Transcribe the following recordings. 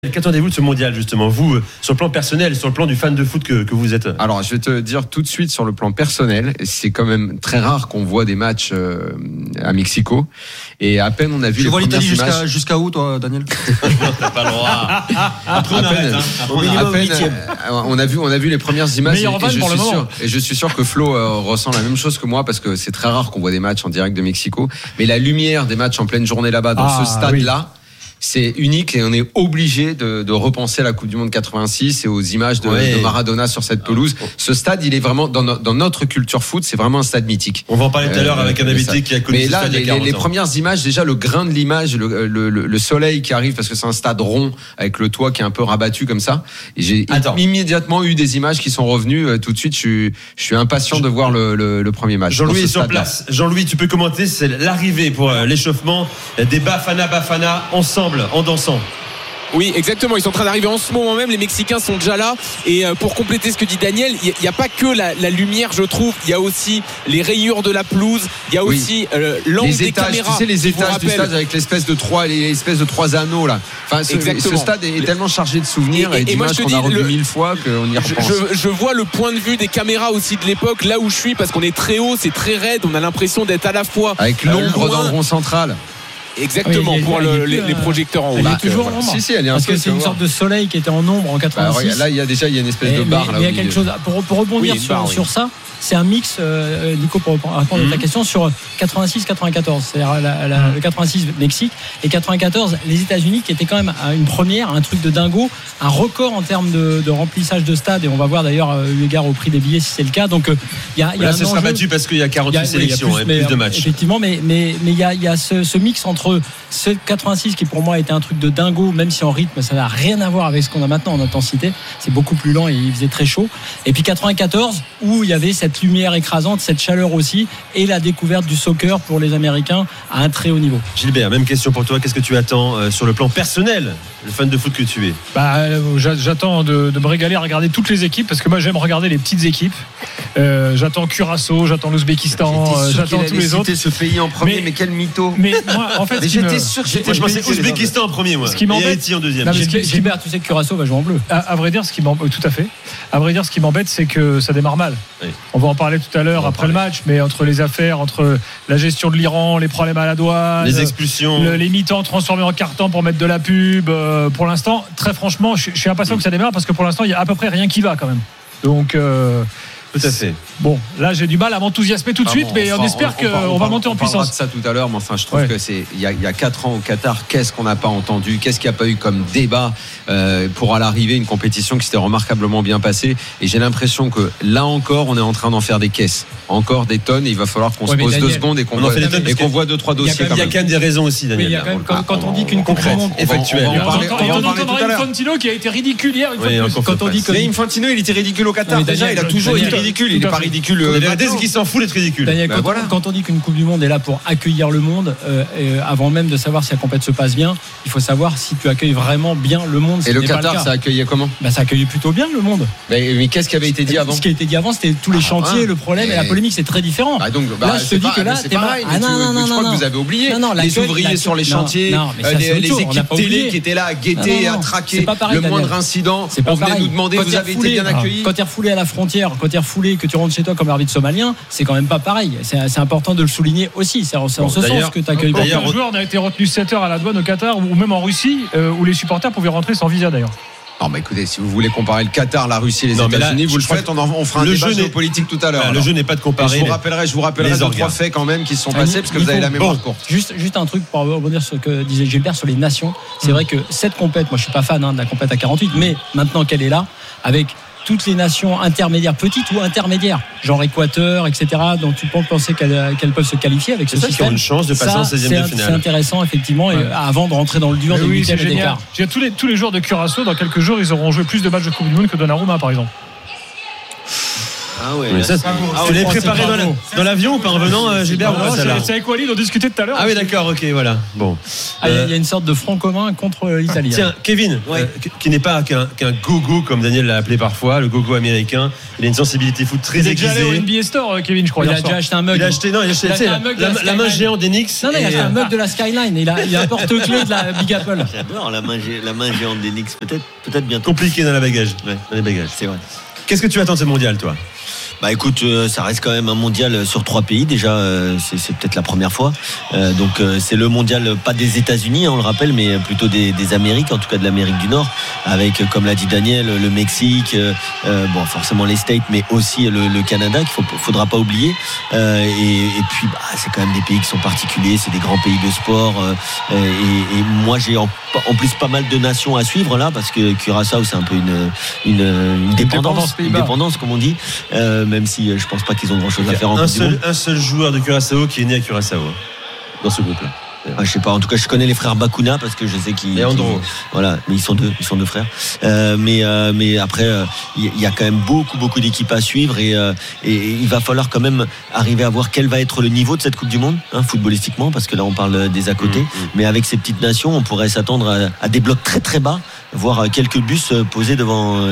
Qu'attendez-vous de ce mondial justement, vous, sur le plan personnel, sur le plan du fan de foot que vous êtes? Alors, je vais te dire tout de suite sur le plan personnel, c'est quand même très rare qu'on voit des matchs à Mexico. Et à peine on a vu les premières images. Tu vois l'Italie jusqu'à où, toi, Daniel? T'as pas le droit. Après, on arrête. On a vu les premières images. Et je suis sûr que Flo ressent la même chose que moi, parce que c'est très rare qu'on voit des matchs en direct de Mexico. Mais la lumière des matchs en pleine journée là-bas, dans ce stade-là, c'est unique et on est obligé de repenser à la Coupe du Monde 86 et aux images de Maradona sur cette pelouse. Ce stade, il est vraiment dans notre culture foot, c'est vraiment un stade mythique. On va en parler tout à l'heure avec un invité qui a connu ce stade. Mais là, les premières images, déjà le grain de l'image, le soleil qui arrive, parce que c'est un stade rond avec le toit qui est un peu rabattu comme ça. Et j'ai immédiatement eu des images qui sont revenues tout de suite. Je suis impatient de voir le premier match. Jean-Louis est sur place. Jean-Louis, tu peux commenter, c'est l'arrivée pour l'échauffement des Bafana ensemble. En dansant. Oui, exactement. Ils sont en train d'arriver en ce moment même. Les Mexicains sont déjà là. Et pour compléter ce que dit Daniel, il n'y a pas que la lumière, je trouve. Il y a aussi les rayures de la pelouse. Il y a aussi l'angle des caméras. Tu sais, les étages du stade avec l'espèce de trois anneaux là. Enfin, ce stade est tellement chargé de souvenirs et d'images qu'on a revues 1000 fois qu'on y repense. Je vois le point de vue des caméras aussi de l'époque, là où je suis, parce qu'on est très haut, c'est très raide. On a l'impression d'être à la fois avec l'ombre dans le rond central. Exactement, pour les projecteurs en haut. Il y a toujours l'ombre. Parce que c'est une sorte de soleil qui était en ombre en 86. Là, il y a une espèce de barre. Il y a quelque chose. Pour rebondir sur ça, c'est un mix, Nico, pour répondre à ta question, sur 86-94. C'est-à-dire le 86 Mexique et 94 les États-Unis, qui étaient quand même une première, un truc de dingo, un record en termes de remplissage de stade. Et on va voir d'ailleurs, eu égard au prix des billets, si c'est le cas. Donc, il y a là, ce sera battu parce qu'il y a 48 sélections et plus de matchs. Effectivement, mais il y a ce mix entre ce 86 qui pour moi était un truc de dingo, même si en rythme ça n'a rien à voir avec ce qu'on a maintenant en intensité, c'est beaucoup plus lent et il faisait très chaud. Et puis 94 où il y avait cette lumière écrasante, cette chaleur aussi, et la découverte du soccer pour les Américains à un très haut niveau. Gilbert, même question pour toi, qu'est-ce que tu attends sur le plan personnel, le fan de foot que tu es? J'attends de me régaler à regarder toutes les équipes, parce que moi j'aime regarder les petites équipes. J'attends Curaçao, j'attends l'Ouzbékistan, j'attends tous les autres. Ce pays en premier, mais quel mytho. Mais moi, en fait, j'étais sûr. Moi, je pensais Ouzbékistan en premier, moi. Et Haïti en deuxième. Gilbert, tu sais que Curaçao va jouer en bleu. À vrai dire, tout à fait. À vrai dire, ce qui m'embête, c'est que ça démarre mal. Oui. On va en parler tout à l'heure après le match, mais entre les affaires, entre la gestion de l'Iran, les problèmes à la douane, les expulsions, les mi-temps transformés en carton pour mettre de la pub. Pour l'instant, très franchement, je suis impatient que ça démarre, parce que pour l'instant, il y a à peu près rien qui va quand même. Donc. Tout à fait. Bon, là j'ai du mal à m'enthousiasmer tout de suite, mais on espère qu'on va monter en puissance. On parlera de ça tout à l'heure, mais enfin je trouve que il y a 4 ans au Qatar, qu'est-ce qu'on n'a pas entendu, qu'est-ce qu'il n'y a pas eu comme débat pour à l'arrivée, une compétition qui s'était remarquablement bien passée. Et j'ai l'impression que là encore, on est en train d'en faire des caisses, encore des tonnes. Et il va falloir qu'on se pose 2 secondes et qu'on voit 2-3 dossiers. Il y a quand même des raisons aussi, Daniel. Quand on dit qu'une concrète, effectuelle. On entendra Infantino qui a été ridicule hier. Quand on dit que Infantino, il était ridicule au Qatar. Déjà, il a toujours été ridicule. Il n'est pas ridicule. La vérité, c'est qu'il s'en fout d'être ridicule. Daniel, quand on dit qu'une Coupe du Monde est là pour accueillir le monde, avant même de savoir si la compétition se passe bien, il faut savoir si tu accueilles vraiment bien le monde. Et le Qatar, ça accueillait comment? Ça accueillait plutôt bien le monde. Mais qu'est-ce qui avait été dit avant? Ce qui a été dit avant, c'était tous les chantiers, le problème et la polémique, c'est très différent. Là, je te dis que là, c'est pareil. Je crois que vous avez oublié les ouvriers sur les chantiers, les équipes télé qui étaient là à guetter, à traquer le moindre incident. On venait nous demander, vous avez été bien accueillis? Quand tu es refoulé à la frontière, quand tu es refoulé, que tu rentres chez toi comme arbitre somalien, c'est quand même pas pareil. C'est important de le souligner aussi. C'est en ce sens que tu accueilles. D'ailleurs, un joueur a été retenu 7 heures à la douane au Qatar, ou même en Russie, où les supporters pouvaient rentrer sans visa d'ailleurs. Non, mais écoutez, si vous voulez comparer le Qatar, la Russie et les États-Unis, vous le faites, on fera un débat géopolitique tout à l'heure. Le jeu n'est pas de comparer. Je vous rappellerai 2-3 faits quand même qui se sont passés, parce que vous avez la mémoire courte. Juste un truc pour rebondir sur ce que disait Gilbert sur les nations. C'est vrai que cette compète, moi je suis pas fan de la compète à 48, mais maintenant qu'elle est là, avec toutes les nations intermédiaires, petites ou intermédiaires, genre Équateur, etc., dont tu peux penser qu'elles peuvent se qualifier avec ce système. Qui ont une chance de passer en 16e de finale. C'est intéressant, effectivement, avant de rentrer dans le dur des huitièmes d'écart. Tous les joueurs de Curaçao, dans quelques jours, ils auront joué plus de matchs de Coupe du Monde que Donnarumma, par exemple. Ah ouais. Ça, tu l'avais préparé dans l'avion ou pas en venant, Gilbert? C'est avec Walid, on discutait tout à l'heure. Ah oui, d'accord, ok, voilà. Bon. Il y a une sorte de front commun contre l'Italie. Tiens, Kevin, qui n'est pas qu'un gogo comme Daniel l'a appelé parfois, le gogo américain. Il a une sensibilité foot très aiguisée. Il est déjà allé au NBA Store, Kevin, je crois. Il a déjà acheté un mug. Il a acheté la main géante des Knicks. Non, il a acheté un mug de la Skyline. Il a un porte-clés de la Big Apple. J'adore la main géante des Knicks. Peut-être bientôt. Compliqué dans les bagages. C'est vrai. Qu'est-ce que tu attends de ce mondial, toi? Bah écoute, ça reste quand même un mondial sur 3 pays déjà, c'est peut-être la première fois. Donc c'est le mondial pas des États-Unis, on le rappelle, mais plutôt des Amériques, en tout cas de l'Amérique du Nord, avec comme l'a dit Daniel, le Mexique, bon forcément les States, mais aussi le Canada qu'il faudra pas oublier. Et puis c'est quand même des pays qui sont particuliers, c'est des grands pays de sport. Et moi j'ai en plus pas mal de nations à suivre là, parce que Curaçao c'est un peu une dépendance comme on dit. Même si je pense pas qu'ils ont grand chose à faire en Coupe du Monde. Un seul joueur de Curaçao qui est né à Curaçao dans ce groupe-là. Je sais pas, en tout cas je connais les frères Bakuna parce que je sais qu'ils voilà, mais ils sont deux frères. Mais après il y a quand même beaucoup d'équipes à suivre et il va falloir quand même arriver à voir quel va être le niveau de cette Coupe du Monde, footballistiquement, parce que là on parle des à côté, mais avec ces petites nations on pourrait s'attendre à des blocs très très bas, voire quelques bus posés devant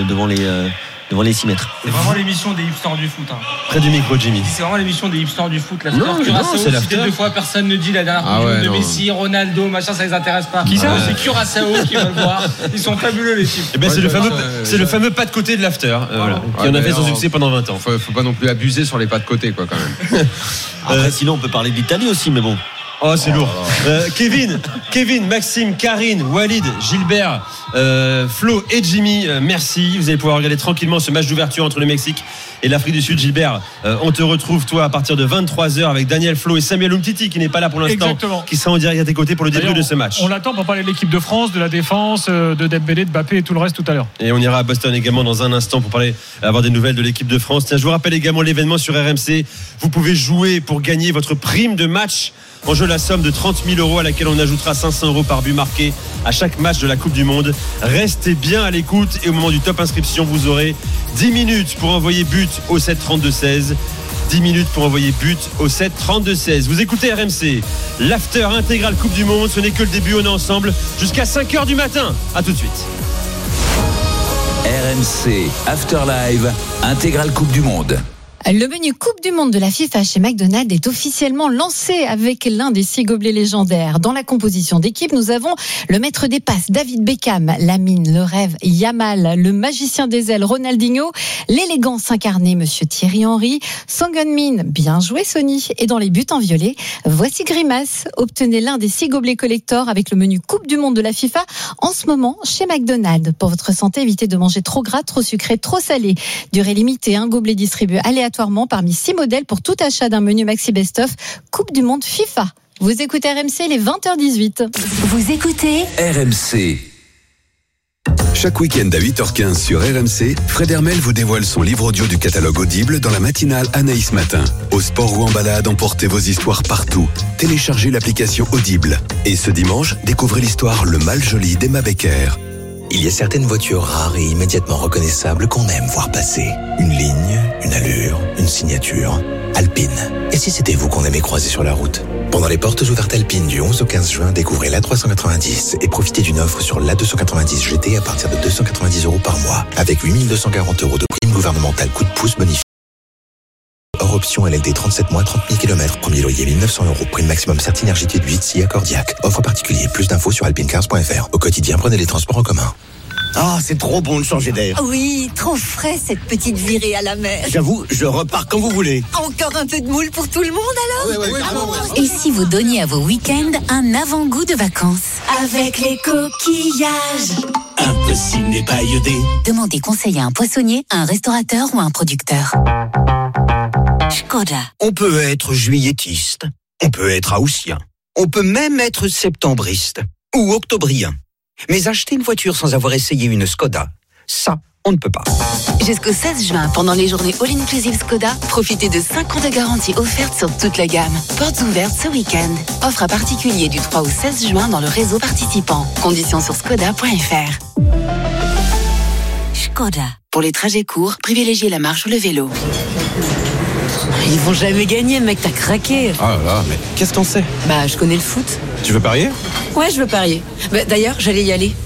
les 6 mètres. C'est vraiment l'émission des hipsters du foot. Près du micro, Jimmy. C'est vraiment l'émission des hipsters du foot. C'est l'after. 2 fois, personne ne dit la dernière Coupe de Messi, Ronaldo, machin, ça les intéresse pas. Qui ça? C'est Curaçao qui va le voir. Ils sont fabuleux les types. C'est le fameux pas de côté de l'after. Qui en a fait son succès pendant 20 ans. Faut pas non plus abuser sur les pas de côté, quoi, quand même. Après, sinon, on peut parler d'Italie aussi, mais bon. Oh, c'est lourd. Kevin, Maxime, Karine, Walid, Gilbert, Flo et Jimmy, merci. Vous allez pouvoir regarder tranquillement ce match d'ouverture entre le Mexique et l'Afrique du Sud. Gilbert, on te retrouve toi à partir de 23h avec Daniel, Flo et Samuel Umtiti qui n'est pas là pour l'instant. Exactement. Qui sera en direct à tes côtés pour le début de ce match. On l'attend pour parler de l'équipe de France, de la défense, de Dembélé, de Mbappé et tout le reste tout à l'heure. Et on ira à Boston également dans un instant pour avoir des nouvelles de l'équipe de France. Tiens, je vous rappelle également l'événement sur RMC. Vous pouvez jouer pour gagner votre prime de match. En jeu, la somme de 30 000 € à laquelle on ajoutera 500 € par but marqué à chaque match de la Coupe du Monde. Restez bien à l'écoute et au moment du top inscription, vous aurez 10 minutes pour envoyer but au 7 32 16. 10 minutes pour envoyer but au 7 32 16. Vous écoutez RMC, l'after intégral Coupe du Monde. Ce n'est que le début, on est ensemble jusqu'à 5h du matin. A tout de suite. RMC After Live, intégral Coupe du Monde. Le menu Coupe du Monde de la FIFA chez McDonald's est officiellement lancé avec l'un des 6 gobelets légendaires. Dans la composition d'équipe, nous avons le maître des passes, David Beckham, Lamine, le rêve, Yamal, le magicien des ailes, Ronaldinho, l'élégance incarnée, Monsieur Thierry Henry, Son Heung-min, bien joué Sony, et dans les buts en violet, voici Grimace. Obtenez l'un des 6 gobelets collector avec le menu Coupe du Monde de la FIFA en ce moment chez McDonald's. Pour votre santé, évitez de manger trop gras, trop sucré, trop salé. Durée limitée, un gobelet distribué aléatoirement parmi 6 modèles pour tout achat d'un menu Maxi Best-of Coupe du Monde FIFA. Vous écoutez RMC, les 20h18. Vous écoutez RMC. Chaque week-end à 8h15 sur RMC, Fred Hermel vous dévoile son livre audio du catalogue Audible dans la matinale Anaïs Matin. Au sport ou en balade, emportez vos histoires partout. Téléchargez l'application Audible. Et ce dimanche, découvrez l'histoire Le Mal Joli d'Emma Becker. Il y a certaines voitures rares et immédiatement reconnaissables qu'on aime voir passer. Une ligne, une allure, une signature. Alpine. Et si c'était vous qu'on aimait croiser sur la route? Pendant les portes ouvertes Alpine du 11 au 15 juin, découvrez l'A390 et profitez d'une offre sur l'A290 GT à partir de 290 € par mois, avec 8 240 € de prime gouvernementale coup de pouce bonifié. Hors option LLD 37 mois, 30 000 km, premier loyer 1 900 €, prime maximum certinergité de 8 SIA Cordiac. Offre particulier, plus d'infos sur alpinecars.fr. Au quotidien, prenez les transports en commun. Ah, c'est trop bon de changer d'air. Oui, trop frais cette petite virée à la mer. J'avoue, je repars quand vous voulez. Encore un peu de moule pour tout le monde alors? Oui. Et si vous donniez à vos week-ends un avant-goût de vacances? Avec les coquillages. Impossible n'est pas iodé. Demandez conseil à un poissonnier, à un restaurateur ou à un producteur. Škoda. On peut être juilletiste, on peut être haussien, on peut même être septembriste ou octobrien. Mais acheter une voiture sans avoir essayé une Škoda, ça, on ne peut pas. Jusqu'au 16 juin, pendant les journées All-Inclusive Škoda, profitez de 5 ans de garantie offerte sur toute la gamme. Portes ouvertes ce week-end. Offre à particulier du 3 au 16 juin dans le réseau participant. Conditions sur škoda.fr. Skoda. Pour les trajets courts, privilégiez la marche ou le vélo. Ils vont jamais gagner, mec, t'as craqué. Oh là là, mais qu'est-ce qu'on sait? Bah, je connais le foot. Tu veux parier? Ouais, je veux parier. Bah, d'ailleurs, j'allais y aller.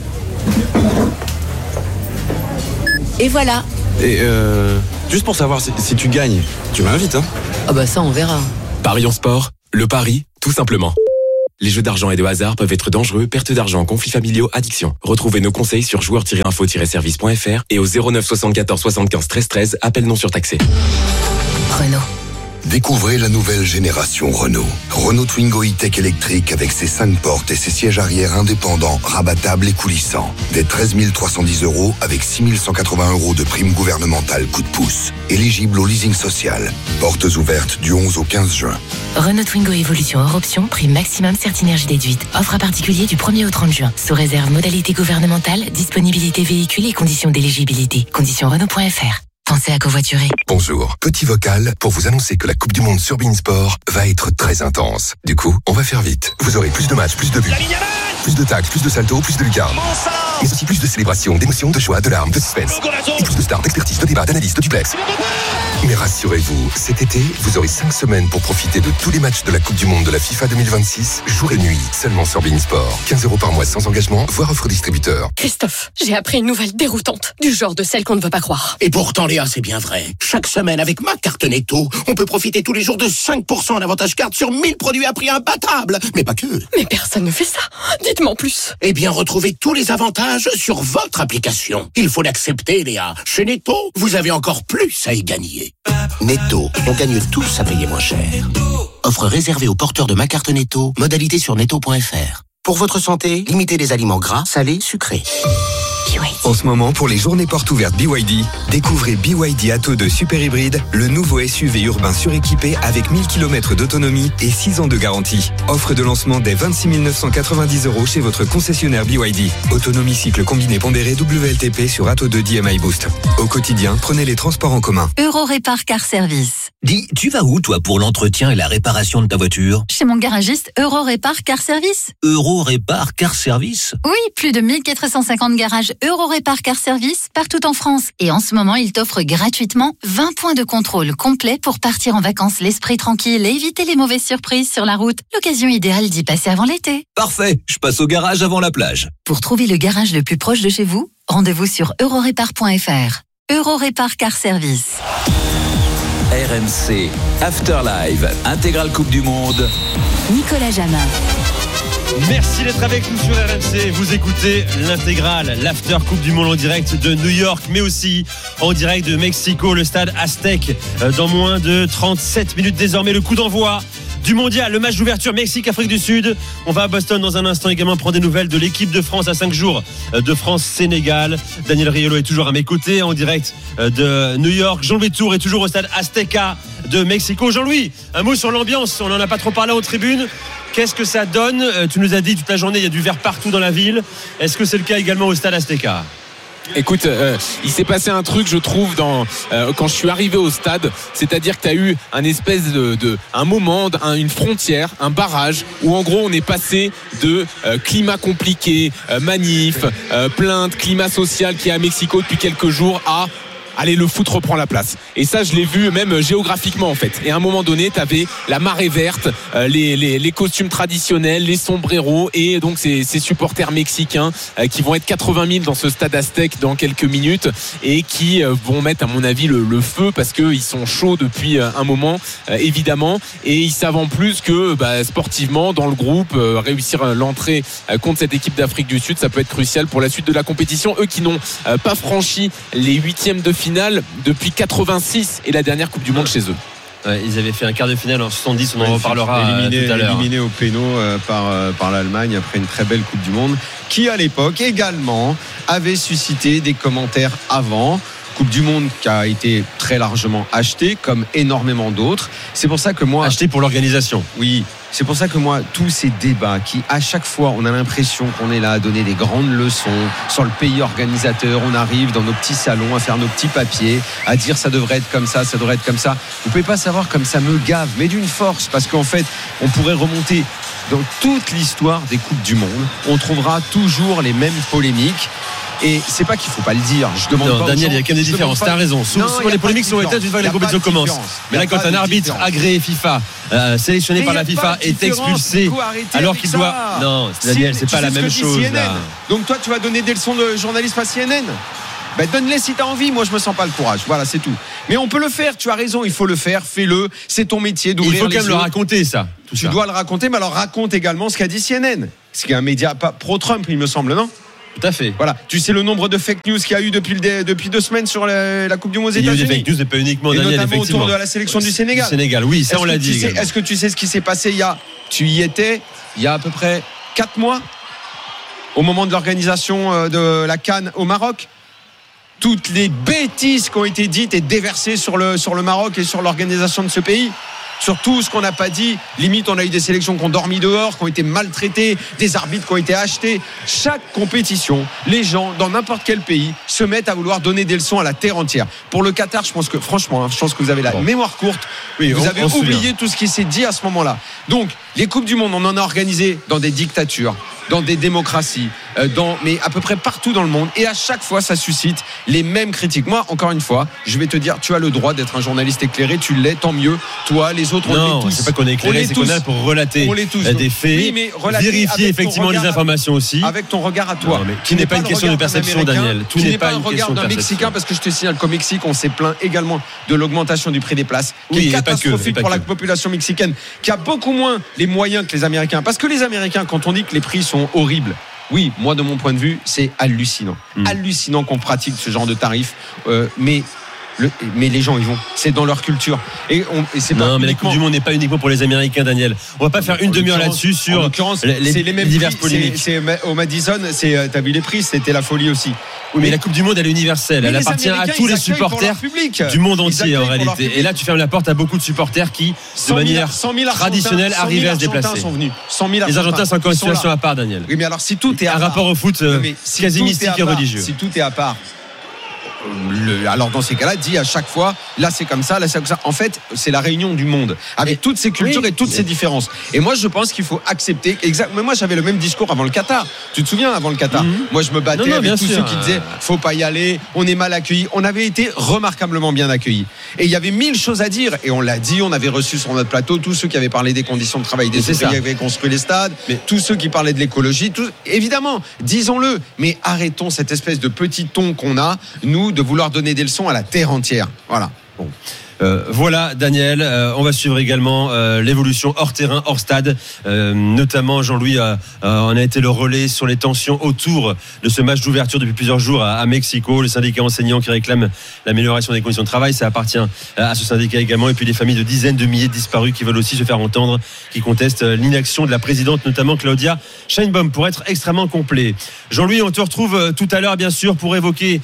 Et voilà. Et juste pour savoir si tu gagnes, tu m'invites, hein? Ah bah ça, on verra. Parions sport, le pari, tout simplement. Les jeux d'argent et de hasard peuvent être dangereux, perte d'argent, conflits familiaux, addiction. Retrouvez nos conseils sur joueurs-info-service.fr et au 09 74 75 13 13, appel non surtaxé. Renault. Découvrez la nouvelle génération Renault. Renault Twingo E-Tech électrique avec ses 5 portes et ses sièges arrière indépendants, rabattables et coulissants. Dès 13 310 € avec 6 180 € de prime gouvernementale coup de pouce. Éligible au leasing social. Portes ouvertes du 11 au 15 juin. Renault Twingo Evolution hors option, prime maximum Certinergie déduite. Offre à particulier du 1er au 30 juin. Sous réserve modalité gouvernementale, disponibilité véhicule et conditions d'éligibilité. Conditions Renault.fr. Pensez à covoiturer. Bonjour, petit vocal pour vous annoncer que la Coupe du Monde sur beIN Sport va être très intense. Du coup, on va faire vite. Vous aurez plus de matchs, plus de buts, plus de tacles, plus de saltos, plus de lucarnes. Mais aussi plus de célébrations, d'émotions, de joie, de larmes, de suspense. Et plus de stars, d'expertise, de débats, d'analyses, de duplex. Mais rassurez-vous, cet été, vous aurez 5 semaines pour profiter de tous les matchs de la Coupe du Monde de la FIFA 2026, jour et nuit, seulement sur beIN Sport. 15 € par mois sans engagement, voire offre distributeur. Christophe, j'ai appris une nouvelle déroutante, du genre de celle qu'on ne veut pas croire. Et pourtant, Léa, c'est bien vrai. Chaque semaine, avec ma carte Netto, on peut profiter tous les jours de 5% d'avantage carte sur 1000 produits à prix imbattable. Mais pas que. Mais personne ne fait ça. Dites-moi en plus. Eh bien, retrouvez tous les avantages sur votre application. Il faut l'accepter, Léa. Chez Netto, vous avez encore plus à y gagner. Netto, on gagne tous à payer moins cher. Offre réservée aux porteurs de ma carte Netto. Modalité sur netto.fr. Pour votre santé, limitez les aliments gras, salés, sucrés. En ce moment, pour les journées portes ouvertes BYD, découvrez BYD Atto 2 Super Hybride, le nouveau SUV urbain suréquipé avec 1000 km d'autonomie et 6 ans de garantie. Offre de lancement dès 26 990 € chez votre concessionnaire BYD. Autonomie cycle combiné pondéré WLTP sur Atto 2 DMI Boost. Au quotidien, prenez les transports en commun. Eurorépar Car Service. Dis, tu vas où toi pour l'entretien et la réparation de ta voiture? Chez mon garagiste Eurorépar Car Service. Eurorépar Car Service? Oui, plus de 1450 garages Eurorépar Car Service partout en France. Et en ce moment, il t'offre gratuitement 20 points de contrôle complets pour partir en vacances l'esprit tranquille et éviter les mauvaises surprises sur la route. L'occasion idéale d'y passer avant l'été. Parfait, je passe au garage avant la plage. Pour trouver le garage le plus proche de chez vous, rendez-vous sur eurorépar.fr. Eurorépar Car Service. RMC After Live, intégrale Coupe du Monde. Nicolas Jamin. Merci d'être avec nous sur RMC. Vous écoutez l'intégrale, l'After Coupe du Monde en direct de New York, mais aussi en direct de Mexico, le stade Aztec. Dans moins de 37 minutes désormais, le coup d'envoi du mondial, le match d'ouverture Mexique-Afrique du Sud. On va à Boston dans un instant également prendre des nouvelles de l'équipe de France à 5 jours de France-Sénégal. Daniel Riolo est toujours à mes côtés en direct de New York. Jean-Louis Tour est toujours au stade Azteca de Mexico. Jean-Louis, un mot sur l'ambiance. On n'en a pas trop parlé aux tribunes. Qu'est-ce que ça donne? Tu nous as dit toute la journée, il y a du vert partout dans la ville. Est-ce que c'est le cas également au stade Azteca? Écoute, il s'est passé un truc, je trouve, quand je suis arrivé au stade, c'est-à-dire que tu as eu un espèce un moment, une frontière, un barrage, où en gros on est passé de climat compliqué, manif, plainte, climat social qui est à Mexico depuis quelques jours à allez, le foot reprend la place. Et ça, je l'ai vu même géographiquement en fait. Et à un moment donné, tu avais la marée verte, les costumes traditionnels, les sombreros et donc ces supporters mexicains qui vont être 80 000 dans ce stade Aztec dans quelques minutes et qui vont mettre à mon avis le feu parce qu'ils sont chauds depuis un moment évidemment, et ils savent en plus que sportivement dans le groupe réussir l'entrée contre cette équipe d'Afrique du Sud, ça peut être crucial pour la suite de la compétition. Eux qui n'ont pas franchi les huitièmes de finale depuis 86 et la dernière Coupe du Monde chez eux. Ouais, ils avaient fait un quart de finale en 70, on en reparlera tout à l'heure. Éliminé au péno par l'Allemagne après une très belle Coupe du Monde qui à l'époque également avait suscité des commentaires avant. Coupe du Monde qui a été très largement achetée comme énormément d'autres. C'est pour ça que moi... Acheté pour l'organisation. Oui, c'est pour ça que moi, tous ces débats qui, à chaque fois, on a l'impression qu'on est là à donner des grandes leçons sur le pays organisateur, on arrive dans nos petits salons à faire nos petits papiers, à dire ça devrait être comme ça devrait être comme ça. Vous pouvez pas savoir comme ça me gave, mais d'une force, parce qu'en fait, on pourrait remonter dans toute l'histoire des Coupes du Monde. On trouvera toujours les mêmes polémiques. Et c'est pas qu'il faut pas le dire. Je demande non, pas. Daniel, il y a quand même des différences. T'as raison. Souvent les polémiques sont éteintes une fois que la compétition commence. Mais là, quand un arbitre agréé FIFA, sélectionné par la FIFA, est expulsé, alors qu'il doit. Non, Daniel, c'est pas la même chose. Donc toi, tu vas donner des leçons de journalisme à CNN? Ben donne-les si t'as envie. Moi, je me sens pas le courage. Voilà, c'est tout. Mais on peut le faire. Tu as raison. Il faut le faire. Fais-le. C'est ton métier d'ouvrir les yeux. Il faut quand même le raconter, ça. Tu dois le raconter, mais alors raconte également ce qu'a dit CNN. Ce qui est un média pro-Trump, il me semble, non? Tout à fait. Voilà. Tu sais le nombre de fake news qu'il y a eu depuis 2 semaines sur la Coupe du Monde aux États-Unis. Il y a eu des fake news, et pas uniquement, Daniel, notamment autour de la sélection du Sénégal. Oui, ça on l'a dit. Est-ce que tu sais ce qui s'est passé tu y étais il y a à peu près 4 mois, au moment de l'organisation de la CAN au Maroc? Toutes les bêtises qui ont été dites et déversées sur le Maroc et sur l'organisation de ce pays. Sur tout ce qu'on n'a pas dit, limite on a eu des sélections qui ont dormi dehors, qui ont été maltraitées, des arbitres qui ont été achetés. Chaque compétition, les gens dans n'importe quel pays se mettent à vouloir donner des leçons à la terre entière. Pour le Qatar, je pense que vous avez la mémoire courte. Oui, vous avez oublié tout ce qui s'est dit à ce moment-là. Donc les Coupes du Monde, on en a organisé dans des dictatures, dans des démocraties, mais à peu près partout dans le monde. Et à chaque fois, ça suscite les mêmes critiques. Moi, encore une fois, je vais te dire, tu as le droit d'être un journaliste éclairé, tu l'es, tant mieux. Toi, les autres, on l'est tous. Non, c'est pas qu'on est éclairé, c'est qu'on est pour relater des faits, oui, vérifier effectivement les informations aussi. Avec ton regard à toi. Non, qui n'est pas une question de perception, Daniel. Tout n'est pas une question d'un Mexicain, parce que je te signale qu'au Mexique, on s'est plaint également de l'augmentation du prix des places, qui est catastrophique pour la population mexicaine, qui a beaucoup moins les moyens que les Américains. Parce que les Américains, quand on dit que les prix sont horribles, oui, moi de mon point de vue, c'est hallucinant. Hallucinant qu'on pratique ce genre de tarifs. Mais les gens y vont, c'est dans leur culture. Et c'est pas mais la Coupe du Monde n'est pas uniquement pour les Américains, Daniel. On va pas faire une demi-heure là-dessus sur les diverses polémiques. C'est au Madison, t'as vu les prix, c'était la folie aussi. Oui, mais la Coupe du Monde, elle est universelle. Elle appartient à tous les supporters du monde entier en réalité. Et là, tu fermes la porte à beaucoup de supporters qui, de manière traditionnelle, arrivent à se déplacer. Les Argentins sont encore une situation à part, Daniel. Oui, mais alors si tout est à part, un rapport au foot quasi mystique et religieux. Si tout est à part. Alors dans ces cas-là, dis à chaque fois, là c'est comme ça, là c'est comme ça. En fait, c'est la réunion du monde avec toutes ces cultures et toutes ces différences. Et moi, je pense qu'il faut accepter. Mais moi, j'avais le même discours avant le Qatar. Tu te souviens avant le Qatar? Moi, je me battais avec tous ceux qui disaient faut pas y aller, on est mal accueillis. On avait été remarquablement bien accueillis. Et il y avait 1000 choses à dire. Et on l'a dit, on avait reçu sur notre plateau tous ceux qui avaient parlé des conditions de travail des ouvriers qui avaient construit les stades, tous ceux qui parlaient de l'écologie. Évidemment, disons-le, mais arrêtons cette espèce de petit ton qu'on a, nous, de vouloir donner des leçons à la terre entière. Voilà. Bon. Voilà, Daniel. On va suivre également l'évolution hors terrain, hors stade. Notamment, Jean-Louis on a été le relais sur les tensions autour de ce match d'ouverture depuis plusieurs jours à Mexico. Le syndicat enseignant qui réclame l'amélioration des conditions de travail, ça appartient à ce syndicat également. Et puis les familles de dizaines de milliers de disparus qui veulent aussi se faire entendre, qui contestent l'inaction de la présidente, notamment Claudia Sheinbaum, pour être extrêmement complet. Jean-Louis, on te retrouve tout à l'heure, bien sûr, pour évoquer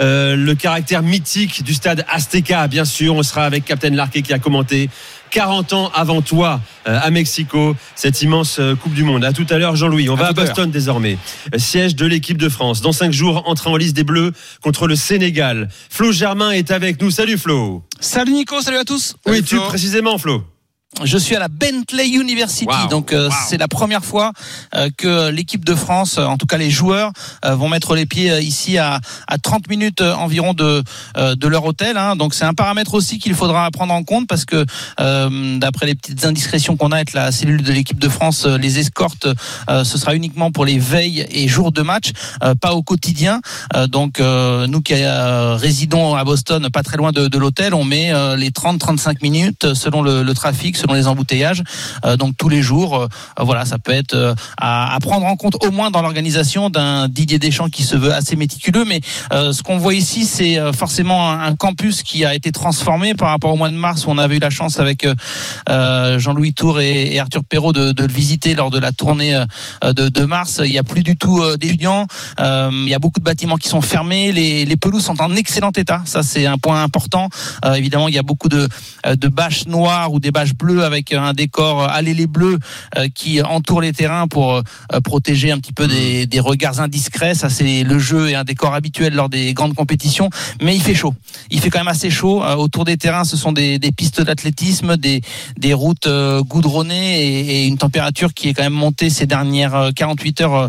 le caractère mythique du stade Azteca. Bien sûr, on sera avec Captain Larquet qui a commenté 40 ans avant toi à Mexico cette immense Coupe du Monde. À tout à l'heure, Jean-Louis. On va à Boston désormais, siège de l'équipe de France. Dans 5 jours, entrée en lice des Bleus contre le Sénégal. Flo Germain est avec nous. Salut Flo. Salut Nico, salut à tous. Où es-tu précisément, Flo? Je suis à la Bentley University, donc c'est la première fois que l'équipe de France, en tout cas les joueurs, vont mettre les pieds ici à 30 minutes environ de leur hôtel. Donc c'est un paramètre aussi qu'il faudra prendre en compte parce que d'après les petites indiscrétions qu'on a avec la cellule de l'équipe de France, les escortes, ce sera uniquement pour les veilles et jours de match, pas au quotidien. Donc nous qui résidons à Boston, pas très loin de l'hôtel, on met les 30-35 minutes selon le trafic, selon les embouteillages, donc tous les jours. Voilà, ça peut être à prendre en compte au moins dans l'organisation d'un Didier Deschamps qui se veut assez méticuleux, mais ce qu'on voit ici, c'est forcément un campus qui a été transformé par rapport au mois de mars où on avait eu la chance avec Jean-Louis Tour et Arthur Perrault de le visiter lors de la tournée de mars. Il n'y a plus du tout d'étudiants, il y a beaucoup de bâtiments qui sont fermés, les pelouses sont en excellent état, ça c'est un point important. Évidemment, il y a beaucoup de bâches noires ou des bâches bleues bleus avec un décor allez les bleus qui entoure les terrains pour protéger un petit peu des regards indiscrets. Ça, c'est le jeu et un décor habituel lors des grandes compétitions. Mais il fait chaud. Il fait quand même assez chaud. Autour des terrains, ce sont des pistes d'athlétisme, des routes goudronnées et une température qui est quand même montée ces dernières 48 heures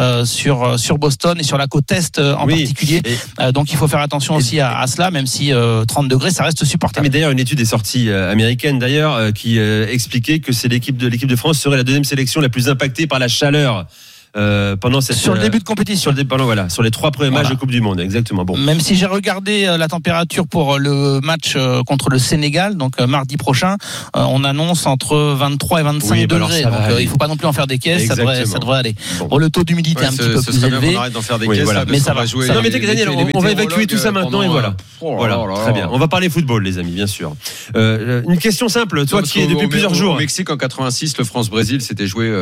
sur Boston et sur la côte est en particulier. Donc il faut faire attention aussi à cela, même si 30 degrés, ça reste supportable. Mais d'ailleurs, une étude est sortie américaine d'ailleurs qui expliquait que c'est l'équipe de France serait la deuxième sélection la plus impactée par la chaleur. Pendant sur le début de compétition, sur les 3 premiers matchs de Coupe du Monde, exactement. Bon. Même si j'ai regardé la température pour le match contre le Sénégal, donc mardi prochain, on annonce entre 23 et 25 degrés. Donc il faut pas non plus en faire des caisses, ça devrait aller. Bon, le taux d'humidité est un petit peu plus élevé. On arrête d'en faire des caisses, mais ça va jouer. Non mais Daniel, on va évacuer tout ça maintenant et voilà. Très bien. On va parler football, les amis, bien sûr. Une question simple, toi qui es depuis plusieurs jours. Au Mexique en 86, le France-Brésil s'était joué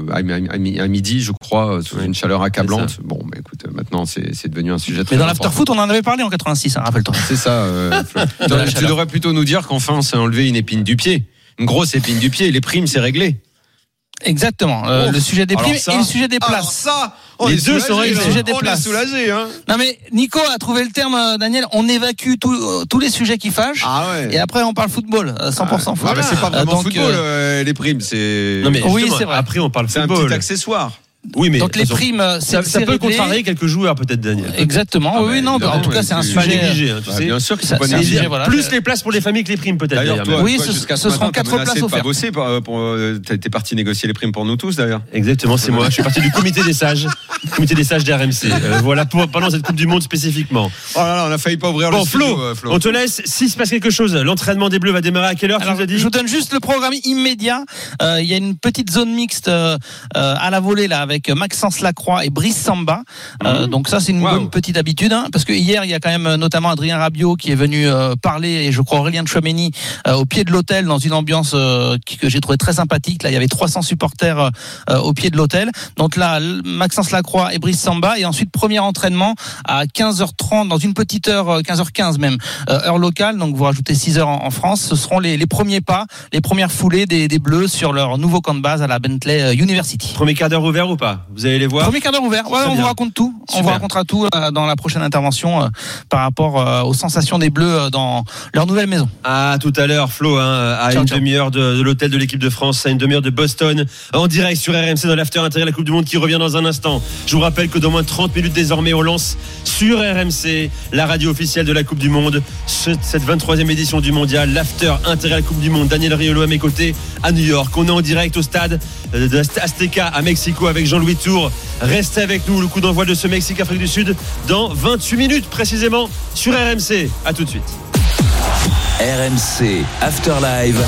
à midi, je crois, sous une chaleur accablante. Bon, mais écoute, maintenant c'est devenu un sujet très important. Mais dans l'afterfoot, on en avait parlé en 86, rappelle-toi. C'est ça. Tu devrais plutôt nous dire qu'enfin on s'est enlevé une épine du pied, une grosse épine du pied. Les primes, c'est réglé. Exactement. Le sujet des primes et le sujet des places. Les deux sont réglés. Le sujet des places. Soulagé, hein. Non mais Nico a trouvé le terme, Daniel. On évacue tous les sujets qui fâchent. Et après on parle football, 100% football. Mais c'est pas vraiment football. Les primes, c'est. Non mais oui, c'est vrai. Après on parle football. C'est un petit accessoire. Oui, mais donc les primes, ça peut contrarier quelques joueurs, peut-être, Daniel. Exactement. Oui, non. En tout cas, c'est un sujet négligé. Tu sais. Bien sûr que c'est pas négligé. Plus les places pour les familles que les primes, peut-être. D'ailleurs, oui, ce seront 4 places offertes. Pas bosser. T'es parti négocier les primes pour nous tous, d'ailleurs. Exactement, c'est moi. Je suis parti du comité des sages des RMC. Voilà pendant cette Coupe du Monde spécifiquement. Oh là là, on a failli pas ouvrir le studio. Flo, on te laisse. S'il se passe quelque chose, l'entraînement des Bleus va démarrer à quelle heure? Je vous donne juste le programme immédiat. Il y a une petite zone mixte à la volée là avec Maxence Lacroix et Brice Samba. Donc ça c'est une bonne petite habitude, hein, parce que hier il y a quand même notamment Adrien Rabiot qui est venu parler, et je crois Aurélien Tchouameni au pied de l'hôtel dans une ambiance que j'ai trouvé très sympathique. Là il y avait 300 supporters au pied de l'hôtel. Donc là Maxence Lacroix et Brice Samba, et ensuite premier entraînement à 15h30 dans une petite heure, 15h15 même, heure locale. Donc vous rajoutez 6h en France. Ce seront les premiers pas, les premières foulées des Bleus sur leur nouveau camp de base à la Bentley University. Premier quart d'heure ouvert ou pas? Vous allez les voir? Premier quart d'heure ouvert. Ouais, on vous raconte tout. Super. On vous racontera tout dans la prochaine intervention par rapport aux sensations des Bleus dans leur nouvelle maison. À tout à l'heure, Flo, à une demi-heure de l'hôtel de l'équipe de France, à une demi-heure de Boston, en direct sur RMC dans l'after intérieur de la Coupe du Monde qui revient dans un instant. Je vous rappelle que dans moins de 30 minutes désormais, on lance sur RMC la radio officielle de la Coupe du Monde, cette 23e édition du Mondial, l'after intérieur de la Coupe du Monde. Daniel Riolo à mes côtés à New York. On est en direct au stade de Azteca à Mexico avec Jean-Louis Tour. Restez avec nous, le coup d'envoi de ce Mexique-Afrique du Sud dans 28 minutes précisément sur RMC. À tout de suite. RMC After Live,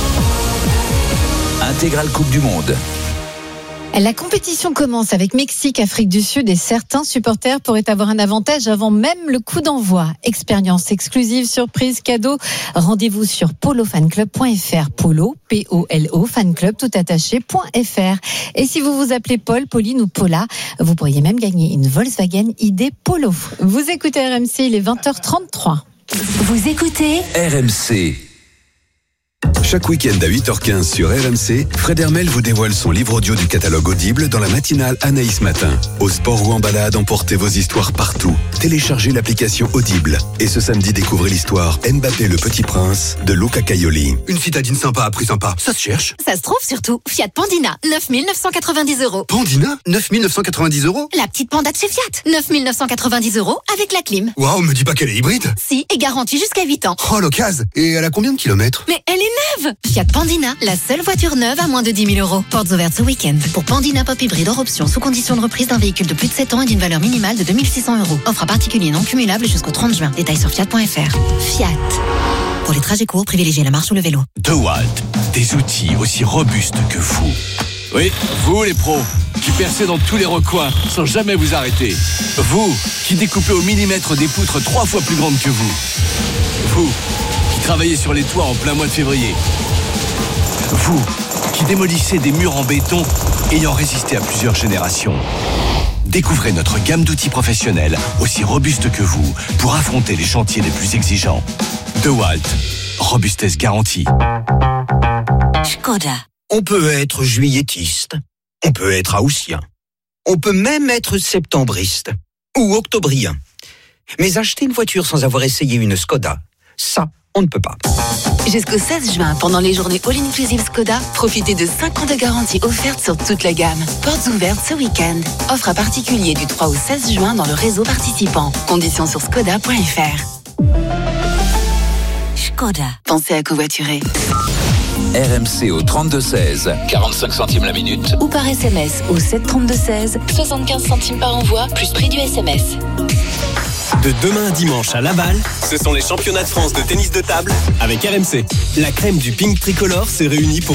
intégrale Coupe du Monde. La compétition commence avec Mexique, Afrique du Sud, et certains supporters pourraient avoir un avantage avant même le coup d'envoi. Expérience exclusive, surprise, cadeau. Rendez-vous sur polofanclub.fr. Polo, P-O-L-O, fanclub, tout attaché.fr. Et si vous vous appelez Paul, Pauline ou Paula, vous pourriez même gagner une Volkswagen ID Polo. Vous écoutez RMC, il est 20h33. Vous écoutez RMC. Chaque week-end à 8h15 sur RMC, Fred Hermel vous dévoile son livre audio du catalogue Audible dans la matinale Anaïs Matin. Au sport ou en balade, emportez vos histoires partout. Téléchargez l'application Audible. Et ce samedi, découvrez l'histoire Mbappé le Petit Prince de Luca Caioli. Une citadine sympa à prix sympa, ça se cherche. Ça se trouve surtout. Fiat Pandina, 9 990 €. Pandina, 9 990 €. La petite panda de chez Fiat, 9 990 € avec la clim. Waouh, me dis pas qu'elle est hybride. Si, et garantie jusqu'à 8 ans. Oh, l'occasion. Et elle a combien de kilomètres? Mais elle est neuve. Fiat Pandina, la seule voiture neuve à moins de 10 000 €. Portes ouvertes ce week-end. Pour Pandina Pop Hybride hors option, sous condition de reprise d'un véhicule de plus de 7 ans et d'une valeur minimale de 2 600 €. Offre à particulier non cumulable jusqu'au 30 juin. Détails sur Fiat.fr. Fiat. Pour les trajets courts, privilégiez la marche ou le vélo. DeWalt, des outils aussi robustes que vous. Oui, vous les pros, qui percez dans tous les recoins sans jamais vous arrêter. Vous, qui découpez au millimètre des poutres 3 fois plus grandes que vous. Vous, qui travaillez sur les toits en plein mois de février. Vous, qui démolissez des murs en béton ayant résisté à plusieurs générations. Découvrez notre gamme d'outils professionnels aussi robustes que vous pour affronter les chantiers les plus exigeants. DeWalt, robustesse garantie. Škoda. On peut être juilletiste, on peut être haussien, on peut même être septembriste ou octobrien. Mais acheter une voiture sans avoir essayé une Skoda, ça, on ne peut pas. Jusqu'au 16 juin, pendant les journées All-Inclusive Skoda, profitez de 5 ans de garantie offerte sur toute la gamme. Portes ouvertes ce week-end. Offre à particulier du 3 au 16 juin dans le réseau participant. Conditions sur skoda.fr. Škoda. Pensez à covoiturer. RMC au 32-16, 45 centimes la minute. Ou par SMS au 732-16, 75 centimes par envoi, plus prix du SMS. De demain à dimanche à Laval, ce sont les championnats de France de tennis de table avec RMC. La crème du ping tricolore se réunit pour